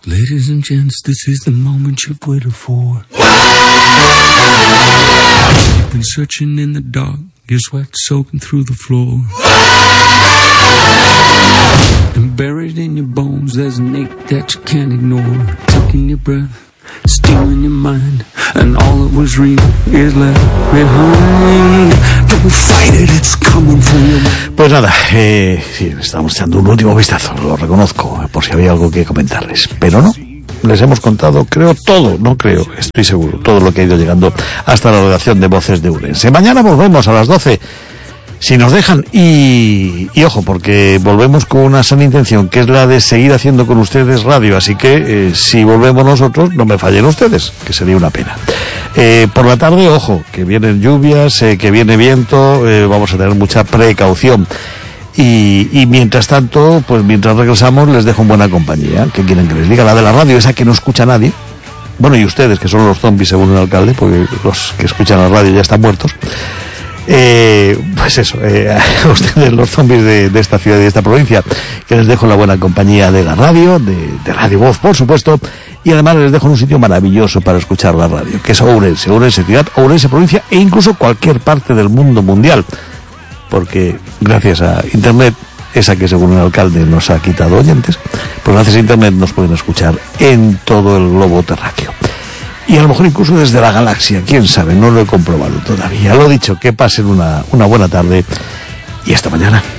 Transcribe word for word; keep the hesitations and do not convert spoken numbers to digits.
Ladies and gents, this is the moment you've waited for. You've been searching in the dark, your sweat soaking through the floor. And buried in your bones, there's an ache that you can't ignore. Taking your breath, stealing your mind, and all that was real is left behind. Don't fight it, it's coming for you. Pues nada, eh, sí, estamos echando un último vistazo, lo reconozco, por si había algo que comentarles, pero no. Les hemos contado, creo, todo, no creo, estoy seguro, todo lo que ha ido llegando hasta la redacción de Voces de Ourense. Mañana volvemos a las doce, si nos dejan, y, y ojo, porque volvemos con una sana intención, que es la de seguir haciendo con ustedes radio, así que eh, si volvemos nosotros, no me fallen ustedes, que sería una pena. Eh, por la tarde, ojo, que vienen lluvias, eh, que viene viento, eh, vamos a tener mucha precaución. Y, y mientras tanto, pues mientras regresamos, les dejo en buena compañía. ¿Qué quieren que les diga? La de la radio, esa que no escucha nadie. Bueno, y ustedes, que son los zombies según el alcalde, porque los que escuchan la radio ya están muertos. Eh, pues eso, eh, a ustedes, los zombies de, de esta ciudad y de esta provincia, que les dejo en la buena compañía de la radio, de, de Radio Voz, por supuesto, y además les dejo en un sitio maravilloso para escuchar la radio, que es Ourense, Ourense ciudad, Ourense provincia, e incluso cualquier parte del mundo mundial. Porque gracias a Internet, esa que según el alcalde nos ha quitado oyentes, pues gracias a Internet nos pueden escuchar en todo el globo terráqueo. Y a lo mejor incluso desde la galaxia, quién sabe, no lo he comprobado todavía. Lo dicho, que pasen una, una buena tarde y hasta mañana.